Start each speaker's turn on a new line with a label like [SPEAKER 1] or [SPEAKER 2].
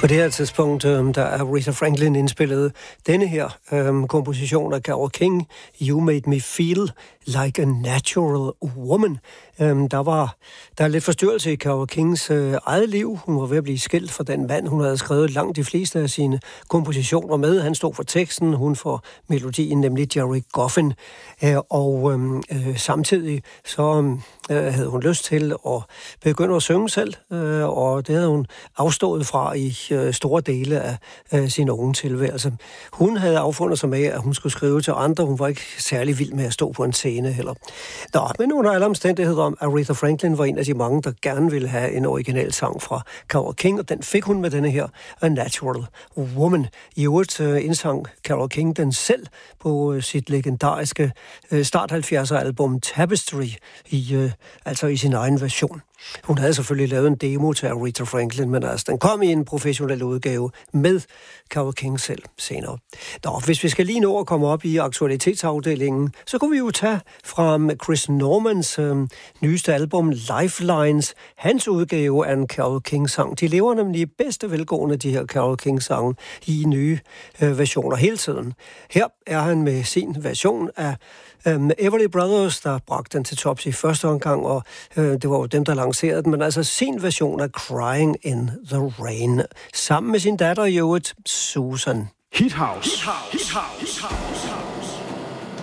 [SPEAKER 1] På det her tidspunkt, der Aretha Franklin indspillede denne her komposition af Carole King, You Made Me Feel Like a Natural Woman. Der er lidt forstyrrelse i Carole Kings eget liv. Hun var ved at blive skilt fra den mand, hun havde skrevet langt de fleste af sine kompositioner med. Han stod for teksten, hun for melodien, nemlig Jerry Goffin. Samtidig så havde hun lyst til at begynde at synge selv, og det havde hun afstået fra i store dele af sin unge tilværelse. Hun havde affundet sig med, at hun skulle skrive til andre. Hun var ikke særlig vild med at stå på en scene heller. Men under alle omstændigheder, Aretha Franklin var en af de mange, der gerne ville have en original sang fra Carole King, og den fik hun med denne her A Natural Woman. I øvrigt indsang Carole King den selv på sit legendariske start 70'er album Tapestry, altså i sin egen version. Hun havde selvfølgelig lavet en demo til Aretha Franklin, men altså, den kom i en professionel udgave med Carole King selv senere. Hvis vi skal lige nå at komme op i aktualitetsafdelingen, så kunne vi jo tage fra Chris Normans nyeste album Lifelines, hans udgave af en Carole King-sang. De lever nemlig i bedste velgående, de her Carole King-sange, i nye versioner hele tiden. Her er han med sin version af Everly Brothers, der bragte den til tops i første omgang, og det var jo dem, der lancerede den, men altså sin version af Crying in the Rain, sammen med sin datter i øvrigt, Susan.
[SPEAKER 2] Hit House. Hit House. Hit House.